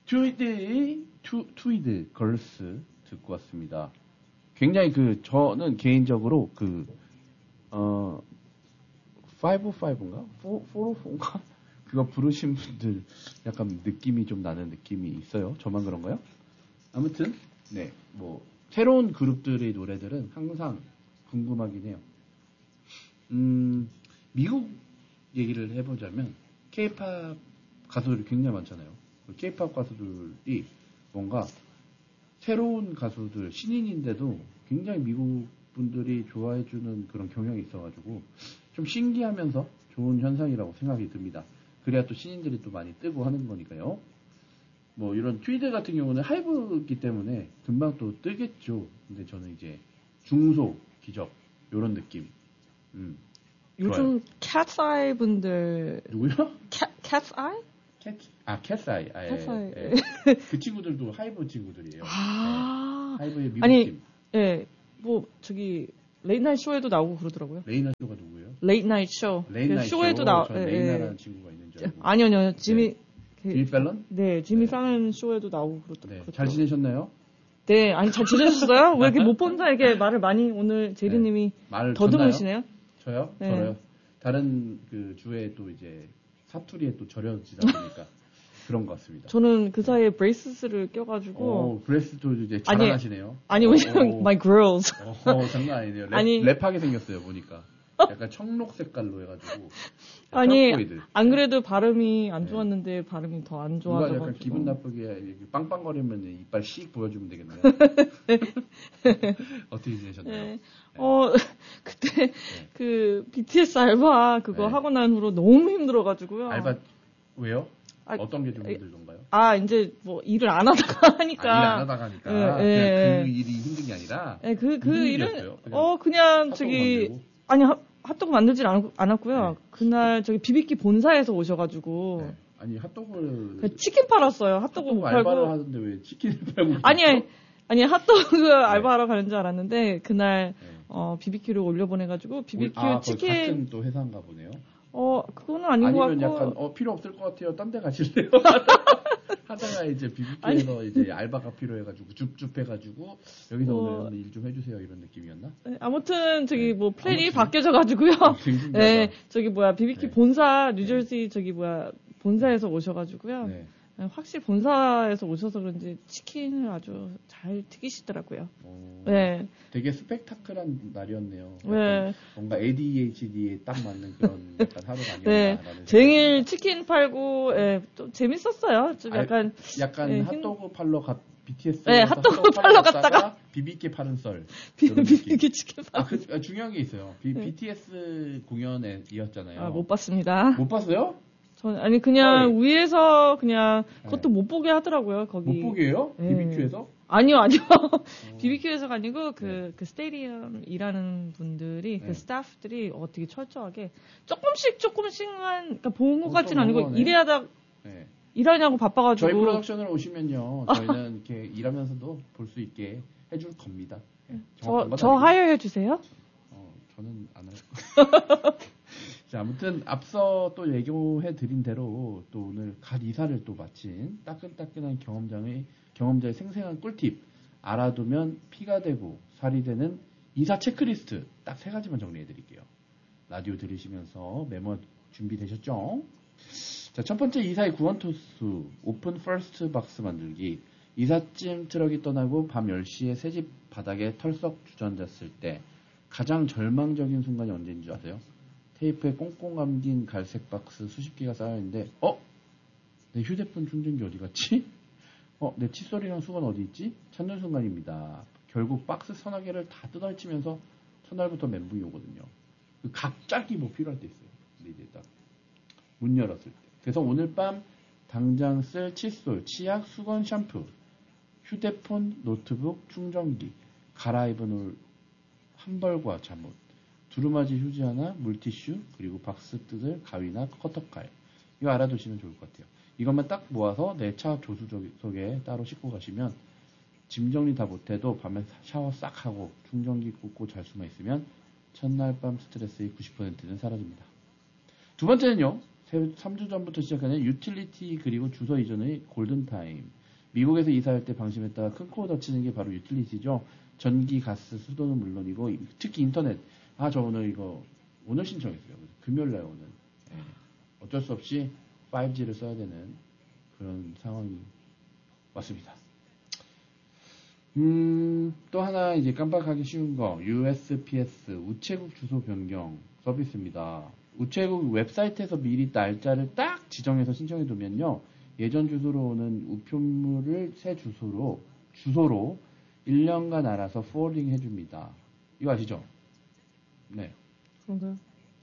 트위드 걸스 듣고 왔습니다. 굉장히 저는 개인적으로 505인가? 404인가? 그거 부르신 분들 약간 느낌이 좀 나는 느낌이 있어요. 저만 그런가요? 아무튼, 네, 새로운 그룹들의 노래들은 항상 궁금하긴 해요. 미국 얘기를 해보자면, K-POP 가수들이 굉장히 많잖아요. K-POP 가수들이 뭔가 새로운 가수들, 신인인데도 굉장히 미국 분들이 좋아해주는 그런 경향이 있어가지고 좀 신기하면서 좋은 현상이라고 생각이 듭니다. 그래야 또 신인들이 또 많이 뜨고 하는 거니까요. 이런 트위드 같은 경우는 하이브이기 때문에 금방 또 뜨겠죠. 근데 저는 이제 중소, 기적 이런 느낌. 요즘 캣아이 분들 누구요? 캣아이? 캣아이. 캣아이. 예. 그 친구들도 하이브 친구들이에요. 아. 네. 하이브의 미국 팀. 예. 레이트나잇 쇼에도 나오고 그러더라고요. 레이나 쇼가 누구예요? 레이트나잇 쇼. 레이나잇 쇼에도 저 레이나라는 친구가 있는 줄 알고. 아니요. 지미 팰런? 네, 지미 팰런 쇼에도 나오고 그러더라고요. 네, 잘 지내셨나요? 네, 잘 지내셨어요? 왜 이렇게 못 본 사이에 말을 많이 오늘 제리님이 더듬으시네요? 저요? 네. 저요? 다른 주에 또 이제 사투리에 또 절여지다 보니까 그런 것 같습니다. 저는 그 사이에 브레이스를 껴가지고. 브레이스도 이제 자랑하시네요. 왜냐면 my girls. 장난 아니네요. 아니. 랩하게 생겼어요, 보니까. 약간 청록 색깔로 해가지고. 안 그래도 발음이 안 좋았는데 발음이 더 안 좋아져가지고. 누가 약간 기분 나쁘게 빵빵거리면 이빨 씩 보여주면 되겠네요. 어떻게 지내셨나요? 네. 그때 BTS 알바 그거 하고 난 후로 너무 힘들어가지고요. 알바 왜요? 어떤 게 좀 힘들던가요? 이제 일을 안 하다가 하니까. 일 안 하다가 하니까. 그냥 그 일이 힘든 게 아니라. 네, 그 일은 그냥 핫도그 만들진 않았고요. 네. 그날 BBQ 본사에서 오셔가지고. 네. 아니 핫도그를. 치킨 팔았어요. 핫도그 못 팔고. 알바를 하는데 왜 치킨을 팔고? 아니 핫도그 알바하러 가는 줄 알았는데 그날 BBQ를 올려보내가지고 BBQ 치킨. 같은 또 회사인가 보네요. 그거는 아닌 것 같고. 아니면 약간 필요 없을 것 같아요. 딴 데 가실래요? 하다가 이제 BBQ에서 이제 알바가 필요해가지고 줍줍해가지고 여기서 오늘 일 좀 해주세요 이런 느낌이었나? 네, 아무튼 플랜이 바뀌어져가지고요. 네, BBQ 본사 뉴저지 본사에서 오셔가지고요. 네. 확실히 본사에서 오셔서 그런지 치킨을 아주 잘 튀기시더라고요. 네. 되게 스펙타클한 날이었네요. 네. 뭔가 ADHD에 딱 맞는 그런 약간 하루가 아니었나. 네. 쟁일 치킨 팔고, 좀 재밌었어요. 좀 약간 핫도그 팔러 BTS. 네, 핫도그 팔러 갔다가 BBQ 파는 썰. BBQ 치킨 팔러. 중요한 게 있어요. BTS 공연에 이었잖아요. 못 봤습니다. 못 봤어요? 그냥 위에서 그것도 못 보게 하더라고요, 거기. 못 보게 해요? BBQ에서? 아니요. BBQ에서가 아니고, 그 스테디엄 일하는 분들이, 그 스타프들이 되게 철저하게, 조금씩만, 본 것 같진 아니고, 일하냐고 바빠가지고. 저희 프로덕션을 오시면요, 저희는 이렇게 일하면서도 볼 수 있게 해줄 겁니다. 저 하여해주세요? 저는 안 할 자, 아무튼 앞서 또 얘기해드린 대로 또 오늘 갓 이사를 또 마친 따끈따끈한 경험자의 생생한 꿀팁 알아두면 피가 되고 살이 되는 이사 체크리스트 딱 3가지만 정리해드릴게요. 라디오 들으시면서 메모 준비되셨죠? 자, 첫 번째 이사의 구원토스 오픈 퍼스트 박스 만들기. 이삿짐 트럭이 떠나고 밤 10시에 새집 바닥에 털썩 주저앉았을 때 가장 절망적인 순간이 언제인 줄 아세요? 테이프에 꽁꽁 감긴 갈색 박스 수십 개가 쌓여있는데 내 휴대폰 충전기 어디 갔지? 내 칫솔이랑 수건 어디 있지? 찾는 순간입니다. 결국 박스 서너 개를 다 뜯어헤치면서 첫날부터 멘붕이 오거든요. 갑자기 필요할 때 있어요. 근데 이제 딱 문 열었을 때. 그래서 오늘 밤 당장 쓸 칫솔, 치약, 수건, 샴푸, 휴대폰, 노트북, 충전기, 갈아입은 옷 한 벌과 잠옷, 두루마지 휴지 하나, 물티슈, 그리고 박스 뜯을 가위나 커터칼. 이거 알아두시면 좋을 것 같아요. 이것만 딱 모아서 내 차 조수석에 따로 싣고 가시면 짐 정리 다 못해도 밤에 샤워 싹 하고 충전기 꽂고 잘 수만 있으면 첫날 밤 스트레스의 90%는 사라집니다. 두 번째는요. 3주 전부터 시작하는 유틸리티 그리고 주소 이전의 골든타임. 미국에서 이사할 때 방심했다가 큰 코 다치는 게 바로 유틸리티죠. 전기, 가스, 수도는 물론이고 특히 인터넷. 저 오늘 신청했어요. 금요일날 오늘. 어쩔 수 없이 5G를 써야 되는 그런 상황이 왔습니다. 또 하나 이제 깜빡하기 쉬운 거 USPS 우체국 주소 변경 서비스입니다. 우체국 웹사이트에서 미리 날짜를 딱 지정해서 신청해 두면요. 예전 주소로 오는 우편물을 새 주소로 1년간 알아서 포워딩 해줍니다. 이거 아시죠? 네. 그런가요?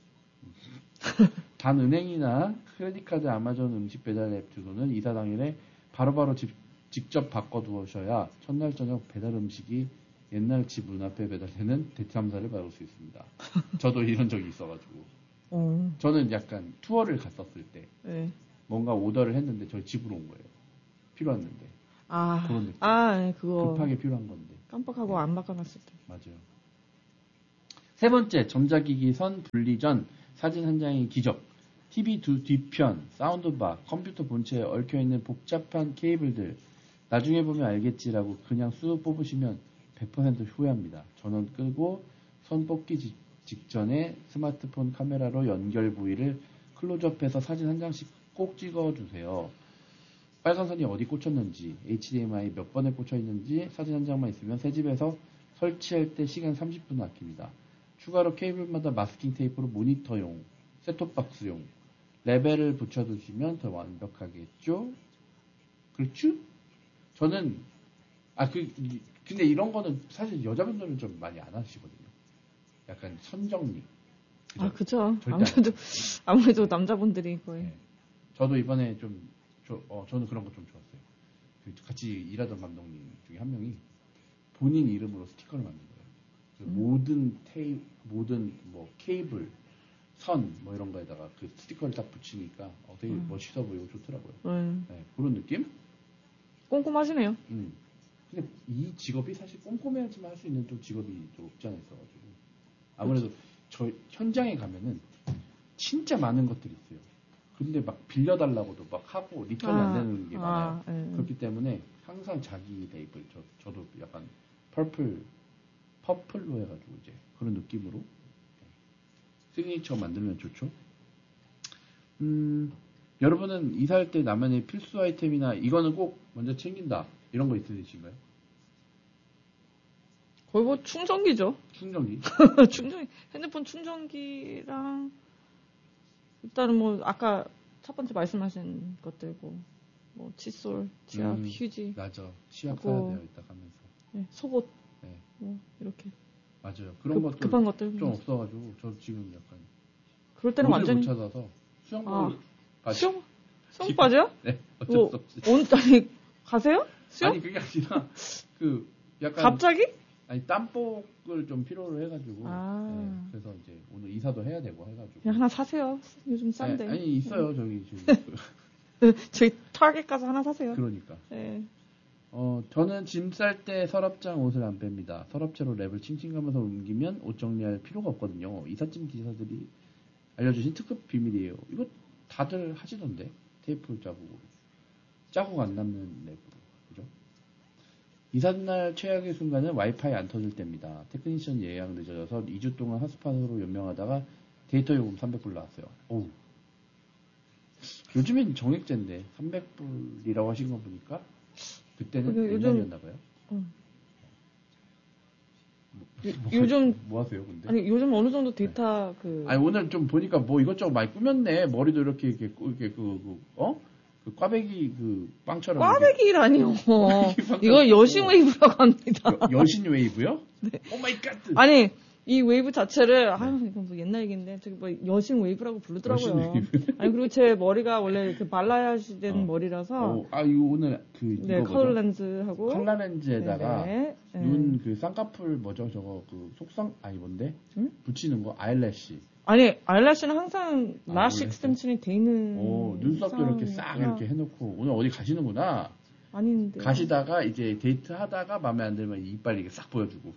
단 은행이나 크레딧카드, 아마존 음식 배달 앱 주소는 이사 당일에 바로바로 직접 바꿔두셔야 첫날 저녁 배달 음식이 옛날 집 문 앞에 배달되는 대참사를 받을 수 있습니다. 저도 이런 적이 있어가지고. 저는 약간 투어를 갔었을 때 네. 뭔가 오더를 했는데 저희 집으로 온 거예요. 필요했는데. 그런 느낌. 네, 그거. 급하게 필요한 건데. 깜빡하고 안 바꿔놨을 때. 맞아요. 세 번째, 전자기기 선 분리 전 사진 한 장의 기적. TV 뒤편, 사운드바, 컴퓨터 본체에 얽혀있는 복잡한 케이블들. 나중에 보면 알겠지라고 그냥 쑥 뽑으시면 100% 후회합니다. 전원 끄고 선 뽑기 직전에 스마트폰 카메라로 연결 부위를 클로즈업해서 사진 한 장씩 꼭 찍어주세요. 빨간 선이 어디 꽂혔는지, HDMI 몇 번에 꽂혀있는지 사진 한 장만 있으면 새 집에서 설치할 때 시간 30분 아낍니다. 추가로 케이블마다 마스킹 테이프로 모니터용, 셋톱박스용, 레벨을 붙여두시면 더 완벽하겠죠? 그렇죠? 저는 근데 이런 거는 사실 여자분들은 좀 많이 안 하시거든요. 약간 선정리. 그죠. 아무래도 남자분들이 거의. 네. 저도 이번에 저는 그런 거 좀 좋았어요. 같이 일하던 감독님 중에 한 명이 본인 이름으로 스티커를 만든 거예요. 모든 뭐 케이블, 선 뭐 이런 거에다가 그 스티커를 딱 붙이니까 되게 멋있어 보이고 좋더라고요. 네, 그런 느낌? 꼼꼼하시네요. 근데 이 직업이 사실 꼼꼼해야지만 할 수 있는 또 직업이 좀 없지 않아 있어가지고 아무래도 저 현장에 가면은 진짜 많은 것들이 있어요. 근데 막 빌려달라고도 막 하고 리턴이 안 되는 게 많아요. 그렇기 때문에 항상 자기 레이블 저도 약간 퍼플로 해가지고 이제 그런 느낌으로 시그니처 만들면 좋죠. 여러분은 이사할 때 나만의 필수 아이템이나 이거는 꼭 먼저 챙긴다 이런 거 있으신가요? 거의 뭐 충전기죠. 충전기? 핸드폰 충전기랑 일단은 뭐 아까 첫 번째 말씀하신 것들 뭐 칫솔, 치약, 휴지. 맞아. 치약 사야 돼요. 이따 가면서. 네, 속옷. 네. 뭐 이렇게. 맞아요. 그런 것도 급한 것들 좀 없어가지고 저 지금 약간 그럴 때는 완전히 못 찾아서 수영복 수영 빠져요? 네. 어쩔 수 없이. 아니 가세요? 수영? 아니 그게 아니라 약간 갑자기? 아니 땀복을 좀 필요로 해가지고 네, 그래서 이제 오늘 이사도 해야 되고 해가지고 그냥 하나 사세요. 요즘 싼데. 아니 있어요 저기 저희 타겟 가서 하나 사세요. 그러니까. 네. 저는 짐 쌀 때 서랍장 옷을 안 뺍니다. 서랍채로 랩을 칭칭가면서 옮기면 옷 정리할 필요가 없거든요. 이삿짐 기사들이 알려주신 특급 비밀이에요. 이거 다들 하시던데 테이프 자국 안 남는 랩으로. 그죠? 이삿날 최악의 순간은 와이파이 안 터질 때입니다. 테크니션 예약 늦어져서 2주 동안 핫스팟으로 연명하다가 데이터 요금 300불 나왔어요. 오우. 요즘엔 정액제인데 300불이라고 하신 거 보니까 그때는 옛날이었나봐요. 요즘 뭐 하세요, 근데? 아니 요즘 어느 정도 데이터 아니 오늘 좀 보니까 뭐 이것저것 많이 꾸몄네. 머리도 이렇게 꽈배기 빵처럼. 꽈배기라니요. 이거 여신 웨이브라고 합니다. 여신 웨이브요? 네. 오 마이 갓. 아니 이 웨이브 자체를 이건 뭐 옛날 얘기인데 저기 뭐 여신 웨이브라고 부르더라고요. 여신 웨이브. 아니 그리고 제 머리가 원래 말라야시 된 머리라서. 이거 오늘 네, 컬러 렌즈하고 컬러 렌즈에다가 눈 쌍꺼풀 뭐죠 저거 속쌍 뭔데? 응? 붙이는 거 아이래쉬. 아니 아이래쉬는 항상 라쉬 익스텐션이 돼 있는. 눈썹도 이렇게 싹 이렇게 해놓고 오늘 어디 가시는구나. 아닌데. 가시다가 이제 데이트 하다가 마음에 안 들면 이빨 이렇게 싹 보여주고.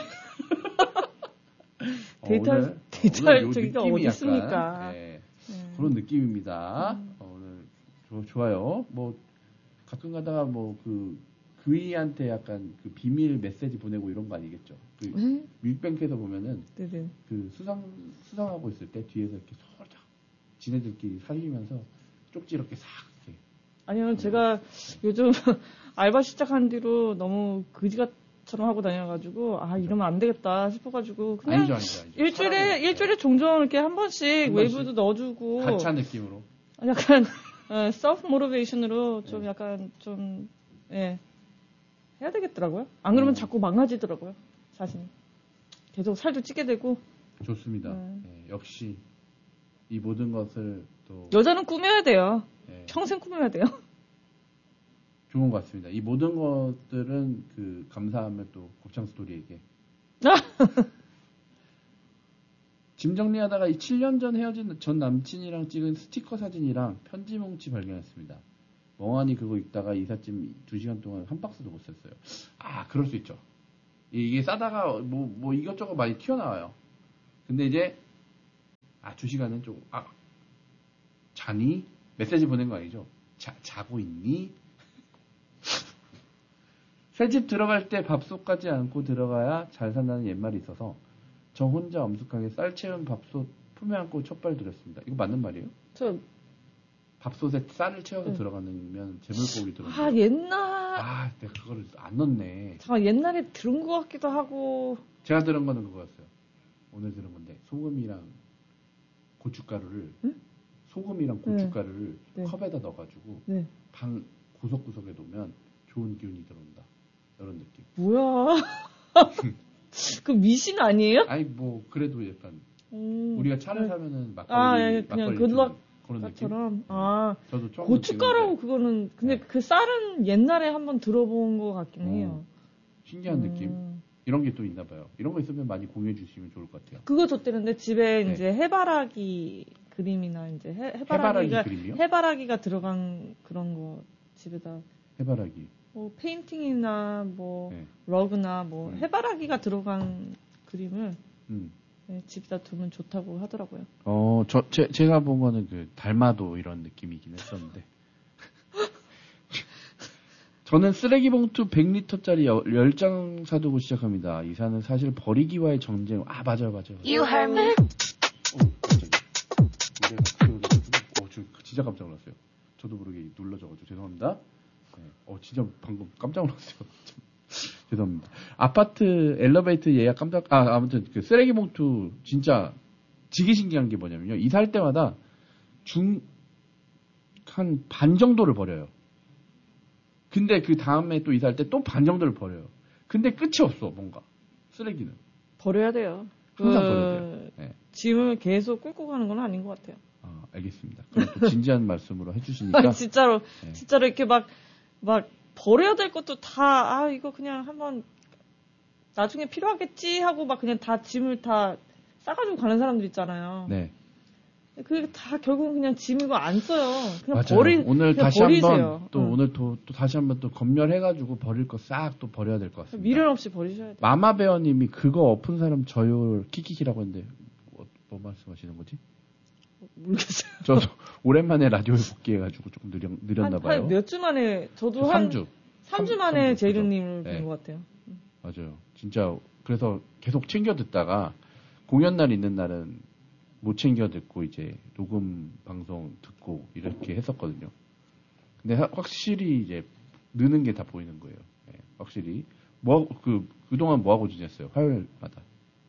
데이트할 저기가 어디 있습니까? 네. 그런 느낌입니다. 오늘 좋아요. 뭐 가끔 가다가 뭐 그이한테 약간 그 비밀 메시지 보내고 이런 거 아니겠죠? 그 밀뱅크에서 보면은 네네. 그 수상하고 있을 때 뒤에서 이렇게 살짝 지네들끼리 살리면서 쪽지 이렇게 싹 이렇게. 아니요, 제가 요즘 알바 시작한 뒤로 너무 그지같처럼 하고 다녀가지고 이러면 안 되겠다 싶어가지고 그냥 아니죠. 일주일에 종종 이렇게 한 번씩 웨이브도 넣어주고 가차 느낌으로. 약간 self motivation으로 좀 네. 약간 좀 해야 되겠더라고요. 안 그러면 자꾸 망가지더라고요. 자신이. 계속 살도 찌게 되고. 좋습니다. 네, 역시 이 모든 것을 또 여자는 꾸며야 돼요. 네, 평생 꾸며야 돼요. 좋은 것 같습니다. 이 모든 것들은 그 감사함을 또 곱창 스토리에게. 짐 정리하다가 이 7년 전 헤어진 전 남친이랑 찍은 스티커 사진이랑 편지 뭉치 발견했습니다. 멍하니 그거 읽다가 이삿짐 2시간 동안 한 박스도 못 샀어요. 그럴 수 있죠. 이게 싸다가 뭐 이것저것 많이 튀어나와요. 근데 이제 2시간은 좀 자니? 메시지 보낸 거 아니죠? 자고 있니? 새집 들어갈 때 밥솥까지 안고 들어가야 잘 산다는 옛말이 있어서 저 혼자 엄숙하게 쌀 채운 밥솥 품에 안고 첫발 들였습니다. 이거 맞는 말이에요? 저 밥솥에 쌀을 채워서 들어가면 재물복이 들어가요. 옛날. 내가 그거를 안 넣었네. 잠깐 옛날에 들은 것 같기도 하고. 제가 들은 거는 그거였어요. 오늘 들은 건데 소금이랑 고춧가루를 소금이랑 고춧가루를 컵에다 넣어가지고 방 구석구석에 놓으면 좋은 기운이 들어온다. 이런 느낌. 뭐야? 그 미신 아니에요? 아니 뭐 그래도 약간 우리가 차를 사면은 그냥 그런 느낌처럼. 저도 처음 고춧가루 그거는 근데 그 쌀은 옛날에 한번 들어본 것 같긴 해요. 신기한 느낌. 이런 게 또 있나 봐요. 이런 거 있으면 많이 공유해 주시면 좋을 것 같아요. 그거 줬대는데 집에 이제 해바라기 그림이나 이제 해바라기가 들어간 그런 거 집에다. 해바라기. 뭐 페인팅이나 뭐 러그나 뭐 해바라기가 들어간 그림을 집에다 두면 좋다고 하더라고요. 제가 본 거는 그 달마도 이런 느낌이긴 했었는데. 저는 쓰레기 봉투 100리터짜리 10장 사두고 시작합니다. 이사는 사실 버리기와의 전쟁. 맞아요. You heard me? 진짜 깜짝 놀랐어요. 저도 모르게 눌러져가지고 죄송합니다. 진짜 방금 깜짝 놀랐어요. 죄송합니다. 아파트 엘리베이터 예약 아무튼 그 쓰레기 봉투 진짜 되게 신기한 게 뭐냐면요. 이사할 때마다 한 반 정도를 버려요. 근데 그 다음에 또 이사할 때 또 반 정도를 버려요. 근데 끝이 없어, 뭔가. 쓰레기는. 버려야 돼요. 항상 버려야 돼요. 네. 짐을 계속 끌고 가는 건 아닌 것 같아요. 알겠습니다. 그럼 또 진지한 말씀으로 해주시니까. 진짜로 이렇게 막 버려야 될 것도 다, 이거 그냥 한번 나중에 필요하겠지 하고 막 그냥 다 짐을 다 싸가지고 가는 사람들 있잖아요. 네. 그게 다 결국은 그냥 짐이고 안 써요. 그냥 오늘 그냥 다시 버리세요. 한번 오늘 또 다시 한번 또 검열해가지고 버릴 거 싹 또 버려야 될 것 같습니다. 미련 없이 버리셔야 돼요. 마마베어님이 그거 엎은 사람 저요 키키키라고 했는데 뭐 말씀하시는 거지? 모르겠어요. 저도 오랜만에 라디오에 복귀해가지고 조금 느렸나 봐요. 몇 주 만에 저도 3주 만에 제이르님을 본 것 같아요. 맞아요. 진짜 그래서 계속 챙겨 듣다가 공연 날 있는 날은 못 챙겨 듣고 이제 녹음 방송 듣고 이렇게 했었거든요. 근데 확실히 이제 느는 게 다 보이는 거예요. 확실히 그동안 뭐 하고 지냈어요? 화요일마다.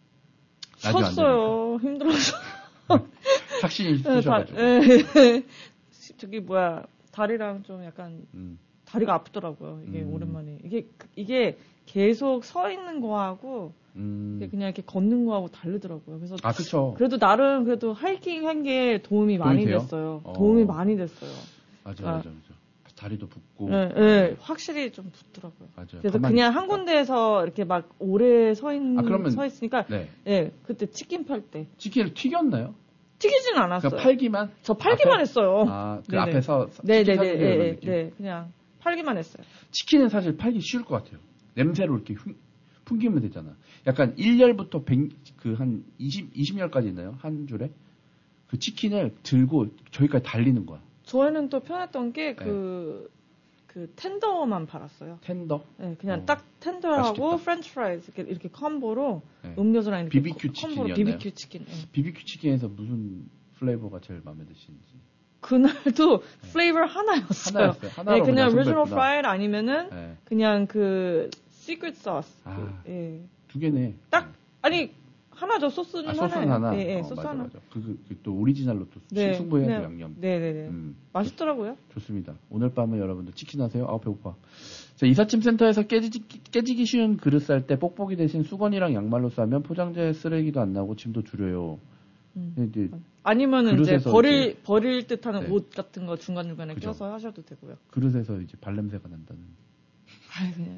쉬었어요. 힘들어서. 확신이 있으셔가지고. 저기 다리랑 좀 약간 다리가 아프더라고요. 이게 오랜만에 이게 계속 서 있는 거하고 그냥 이렇게 걷는 거하고 다르더라고요. 그래서 그쵸. 그래도 나름 하이킹 한 게 도움이 많이 됐어요. 도움이 많이 됐어요. 맞아. 다리도 붓고. 네, 확실히 좀 붓더라고요. 맞아요. 그래서 그냥 한 군데에서 이렇게 막 오래 서 있으니까 그때 치킨 팔 때 치킨을 튀겼나요? 튀기진 않았어요. 그러니까 팔기만? 저 팔기만 했어요. 그 앞에서 네네네. 그냥 팔기만 했어요. 치킨은 사실 팔기 쉬울 것 같아요. 냄새로 이렇게 풍기면 되잖아. 약간 1열부터 한 20열까지 있나요? 한 줄에? 그 치킨을 들고 저기까지 달리는 거야. 저희는 또 편했던 게 그 그 텐더만 팔았어요. 텐더? 네, 그냥 딱 텐더하고 맛있겠다. 프렌치 프라이즈 이렇게 콤보로 네. 음료수랑 이렇게 BBQ 치킨이었나요? BBQ 치킨. 네. BBQ 치킨에서 무슨 플레이버가 제일 마음에 드시는지. 그날도 플레이버 하나였어요. 하나로 네, 그냥 오리지널 선보였구나. 프라이드 아니면은 네. 그냥 그 시크릿 소스. 예. 두 개네. 딱 아니 하나죠. 소스는 하나. 예, 소스 맞아, 하나. 맞아. 또 오리지널로 또 승부해야죠, 양념. 네네네. 맛있더라고요. 좋습니다. 오늘 밤은 여러분들 치킨 하세요. 배고파. 자, 이삿짐 센터에서 깨지기 쉬운 그릇 쌀 때 뽁뽁이 대신 수건이랑 양말로 싸면 포장재 쓰레기도 안 나고 짐도 줄여요. 아니면은 이제 버릴 듯하는 옷 같은 거 중간중간에 그죠? 껴서 하셔도 되고요. 그릇에서 이제 발냄새가 난다는. 그냥.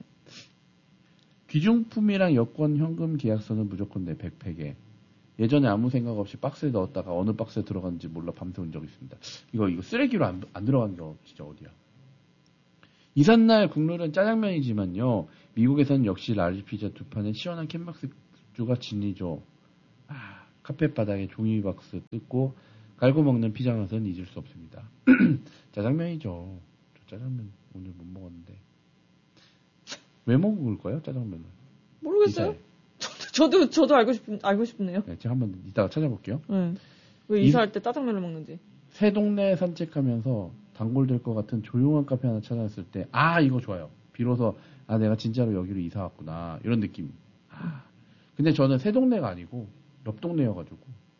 귀중품이랑 여권, 현금, 계약서는 무조건 내 백팩에. 예전에 아무 생각 없이 박스에 넣었다가 어느 박스에 들어갔는지 몰라 밤새 온 적이 있습니다. 이거 쓰레기로 안 들어간 게 진짜 어디야. 이삿날 국룰은 짜장면이지만요. 미국에서는 역시 라지 피자 두 판에 시원한 캔박스주가 진리죠. 카페 바닥에 종이 박스 뜯고 갈고 먹는 피자 맛은 잊을 수 없습니다. 짜장면이죠. 저 짜장면 오늘 못 먹었는데. 왜 먹을까요, 짜장면을? 모르겠어요. 저도 알고 싶네요. 네, 제가 한번 이따가 찾아볼게요. 왜 이사할 때 짜장면을 먹는지. 새 동네 산책하면서 단골될 것 같은 조용한 카페 하나 찾아왔을 때, 이거 좋아요. 비로소, 내가 진짜로 여기로 이사 왔구나. 이런 느낌. 근데 저는 새 동네가 아니고, 옆 동네여가지고,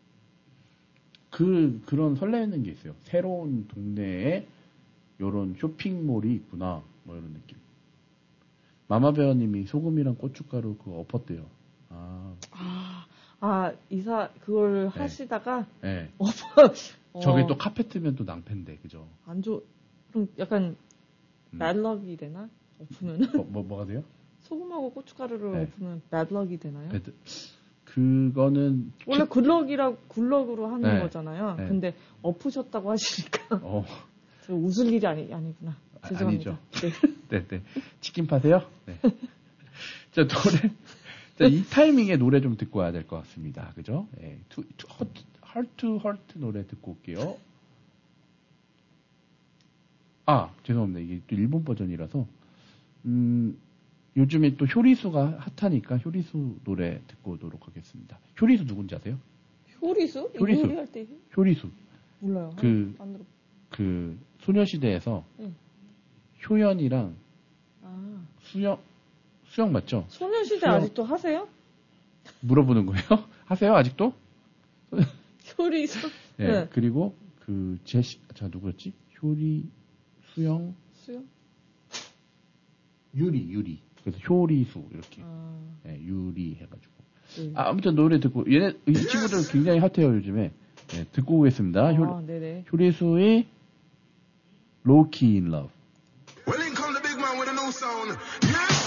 그런 설레는 게 있어요. 새로운 동네에 요런 쇼핑몰이 있구나. 뭐 이런 느낌. 마마베어님이 소금이랑 고춧가루 그거 엎었대요. 이사 그걸 하시다가 네. 저게 또 카페트면 또 낭패인데, 그죠? 안 그럼 약간 badluck이 되나? 엎으면은 뭐가 돼요? 소금하고 고춧가루를 엎으면 badluck이 되나요? 그거는 원래 굿럭으로 하는 거잖아요. 근데 엎으셨다고 하시니까 저 웃을 일이 아니구나. 죄송합니다. 아니죠. 네. 치킨 파세요? 네. 자, 자, 이 타이밍에 노래 좀 듣고 와야 될 것 같습니다. 그죠? 네. Heart to Heart 노래 듣고 올게요. 죄송합니다. 이게 또 일본 버전이라서, 요즘에 또 효리수가 핫하니까 효리수 노래 듣고 오도록 하겠습니다. 효리수 누군지 아세요? 효리수? 효리할 때? 효리수. 몰라요. 그 소녀시대에서 효연이랑 수영 맞죠? 소녀시대 아직도 하세요? 물어보는 거예요? 하세요 아직도? 효리수? 네. 그리고 누구였지? 효리, 수영? 유리. 그래서 효리수 이렇게. 네, 유리 해가지고. 아무튼 노래 듣고 이 친구들 굉장히 핫해요 요즘에. 네, 듣고 오겠습니다. 효리수의 Low Key in Love. Well, in come the big man with a new sound. Yeah.